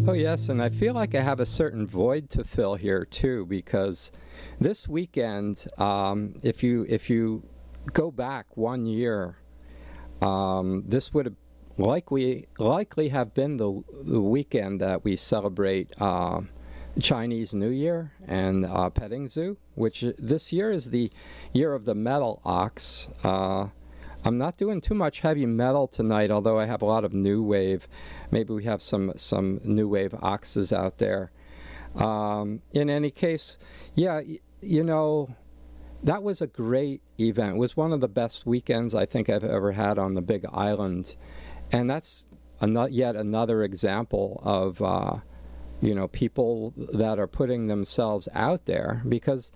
Oh, yes, and I feel like I have a certain void to fill here, too, because this weekend, if you go back 1 year, this would have likely have been the weekend that we celebrate Chinese New Year and petting zoo, which this year is the year of the metal ox. I'm not doing too much heavy metal tonight, although I have a lot of new wave. Maybe we have some new wave oxes out there. In any case, yeah, that was a great event. It was one of the best weekends I think I've ever had on the Big Island. And that's yet another example of, people that are putting themselves out there because,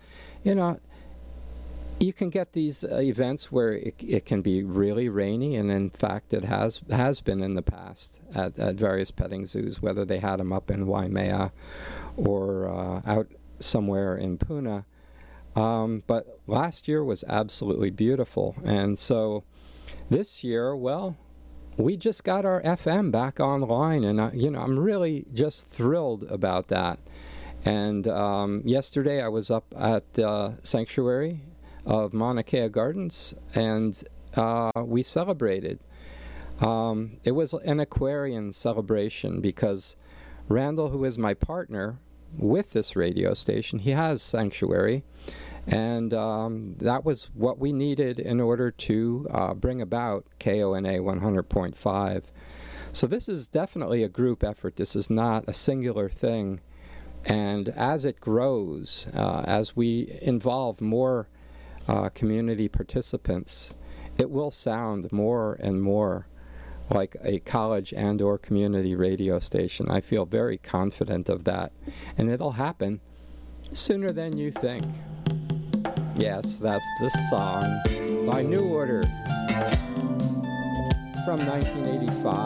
you can get these events where it can be really rainy, and in fact it has been in the past at various petting zoos, whether they had them up in Waimea or out somewhere in Puna. But last year was absolutely beautiful, and so this year, well, we just got our FM back online, and I'm really just thrilled about that. And yesterday I was up at the Sanctuary of Mauna Kea Gardens, and we celebrated. It was an Aquarian celebration because Randall, who is my partner with this radio station, he has Sanctuary, and that was what we needed in order to bring about KONA 100.5. So this is definitely a group effort. This is not a singular thing. And as it grows, as we involve more community participants, it will sound more and more like a college and or community radio station. I feel very confident of that. And it'll happen sooner than you think. Yes, that's the song by New Order from 1985.